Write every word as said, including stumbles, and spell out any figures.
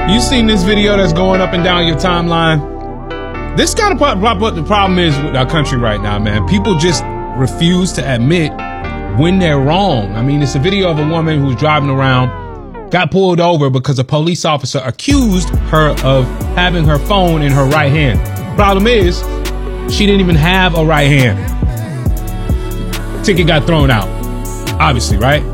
You seen this video that's going up and down your timeline? This kind of what the problem is with our country right now, man. People just refuse to admit when they're wrong. I mean, it's a video of a woman who's driving around, got pulled over because a police officer accused her of having her phone in her right hand. Problem is, she didn't even have a right hand. Ticket got thrown out, obviously, right?